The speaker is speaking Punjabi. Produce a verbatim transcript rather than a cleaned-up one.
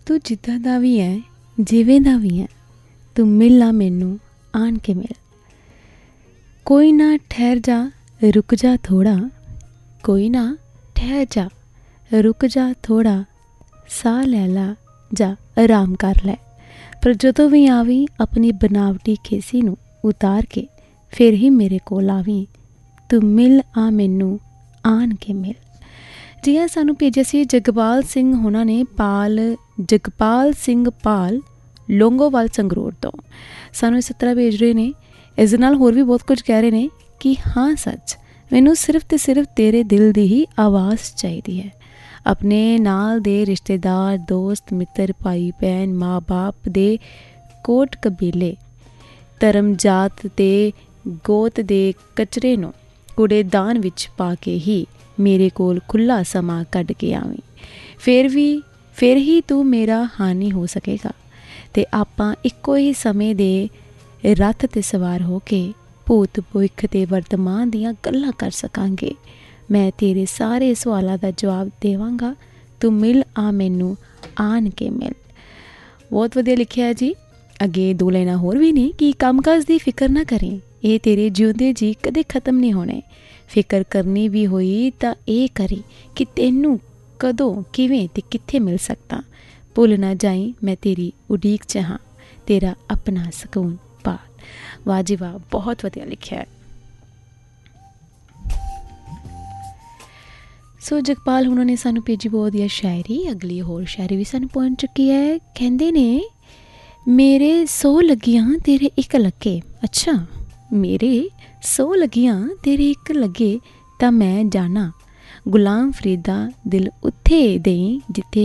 ਤੂੰ ਜਿੱਦਾਂ ਦਾ ਵੀ ਹੈ, ਜਿਵੇਂ ਦਾ ਵੀ ਹੈ, ਤੂੰ ਮਿਲ ਆ ਮੈਨੂੰ ਆਣ ਕੇ ਮਿਲ। ਕੋਈ ਨਾ ਠਹਿਰ ਜਾ, ਰੁਕ ਜਾ ਥੋੜ੍ਹਾ, ਕੋਈ ਨਾ ਠਹਿਰ ਜਾ, ਰੁਕ ਜਾ ਥੋੜ੍ਹਾ, ਸਾਹ ਲੈ ਲਾ ਜਾਂ ਆਰਾਮ ਕਰ ਲੈ, ਪਰ ਜਦੋਂ ਵੀ ਆਵੀਂ ਆਪਣੀ ਬਨਾਵਟੀ ਖੇਸੀ ਨੂੰ ਉਤਾਰ ਕੇ ਫਿਰ ਹੀ ਮੇਰੇ ਕੋਲ ਆਵੀਂ, ਤੂੰ ਮਿਲ ਆ ਮੈਨੂੰ ਆਣ ਕੇ ਮਿਲ। ਜੀ ਹਾਂ, ਸਾਨੂੰ ਭੇਜਿਆ ਸੀ ਜਗਪਾਲ ਸਿੰਘ ਹੋਣਾ ਨੇ, ਪਾਲ ਜਗਪਾਲ ਸਿੰਘ ਪਾਲ ਲੌਂਗੋਵਾਲ ਸੰਗਰੂਰ ਤੋਂ। ਸਾਨੂੰ ਇਸ ਤਰ੍ਹਾਂ ਭੇਜ ਰਹੇ ਨੇ, ਇਸ ਦੇ ਨਾਲ ਹੋਰ ਵੀ ਬਹੁਤ ਕੁਝ ਕਹਿ ਰਹੇ ਨੇ ਕਿ ਹਾਂ ਸੱਚ, ਮੈਨੂੰ ਸਿਰਫ ਅਤੇ ਸਿਰਫ ਤੇਰੇ ਦਿਲ ਦੀ ਹੀ ਆਵਾਜ਼ ਚਾਹੀਦੀ ਹੈ। ਆਪਣੇ ਨਾਲ ਦੇ ਰਿਸ਼ਤੇਦਾਰ, ਦੋਸਤ, ਮਿੱਤਰ, ਭਾਈ ਭੈਣ, ਮਾਂ ਬਾਪ ਦੇ ਕੋਟ ਕਬੀਲੇ, ਧਰਮ, ਜਾਤ ਅਤੇ ਗੋਤ ਦੇ ਕਚਰੇ ਨੂੰ ਕੂੜੇਦਾਨ ਵਿੱਚ ਪਾ ਕੇ ਹੀ ਮੇਰੇ ਕੋਲ ਖੁੱਲ੍ਹਾ ਸਮਾਂ ਕੱਢ ਕੇ ਆਵੀਂ। ਫਿਰ ਵੀ ਫਿਰ ਹੀ ਤੂੰ ਮੇਰਾ ਹਾਨੀ ਹੋ ਸਕੇਗਾ ਅਤੇ ਆਪਾਂ ਇੱਕੋ ਹੀ ਸਮੇਂ ਦੇ ਰੱਥ 'ਤੇ ਸਵਾਰ ਹੋ ਕੇ ਭੂਤ, ਭਵਿੱਖ ਅਤੇ ਵਰਤਮਾਨ ਦੀਆਂ ਗੱਲਾਂ ਕਰ ਸਕਾਂਗੇ। ਮੈਂ ਤੇਰੇ ਸਾਰੇ ਸਵਾਲਾਂ ਦਾ ਜਵਾਬ ਦੇਵਾਂਗਾ, ਤੂੰ ਮਿਲ ਆ ਮੈਨੂੰ ਆਣ ਕੇ ਮਿਲ। ਬਹੁਤ ਵਧੀਆ ਲਿਖਿਆ ਜੀ। ਅੱਗੇ ਦੋ ਲਾਈਨਾਂ ਹੋਰ ਵੀ ਨੇ ਕਿ ਕੰਮਕਾਜ ਦੀ ਫਿਕਰ ਨਾ ਕਰੇ, ਇਹ ਤੇਰੇ ਜਿਉਂਦੇ ਜੀ ਕਦੇ ਖਤਮ ਨਹੀਂ ਹੋਣੇ। ਫਿਕਰ ਕਰਨੀ ਵੀ ਹੋਈ ਤਾਂ ਇਹ ਕਰੀ ਕਿ ਤੈਨੂੰ ਕਦੋਂ, ਕਿਵੇਂ ਅਤੇ ਕਿੱਥੇ ਮਿਲ ਸਕਦਾ। ਭੁੱਲ ਨਾ ਜਾਈ ਮੈਂ ਤੇਰੀ ਉਡੀਕ 'ਚ ਹਾਂ, ਤੇਰਾ ਆਪਣਾ ਸਕੂਨ ਪਾਲ। ਵਾਹ ਜੀ ਵਾਹ, ਬਹੁਤ ਵਧੀਆ ਲਿਖਿਆ ਹੈ। ਸੋ ਜਗਪਾਲ ਹੁਣਾਂ ਨੇ ਸਾਨੂੰ ਭੇਜੀ ਬਹੁਤ ਵਧੀਆ ਸ਼ਾਇਰੀ। ਅਗਲੀ ਹੋਰ ਸ਼ਾਇਰੀ ਵੀ ਸਾਨੂੰ ਪਹੁੰਚ ਚੁੱਕੀ ਹੈ। ਕਹਿੰਦੇ ਨੇ, ਮੇਰੇ ਸੌ ਲੱਗੀਆਂ ਤੇਰੇ ਇੱਕ ਲੱਗੇ। ਅੱਛਾ, ਮੇਰੇ ਸੌ ਲੱਗੀਆਂ ਤੇਰੇ ਇੱਕ ਲੱਗੇ ਤਾਂ ਮੈਂ ਜਾਣਾ, ਗੁਲਾਮ ਫਰੀਦ ਦਾ ਦਿਲ ਉੱਥੇ ਦੇਈ ਜਿੱਥੇ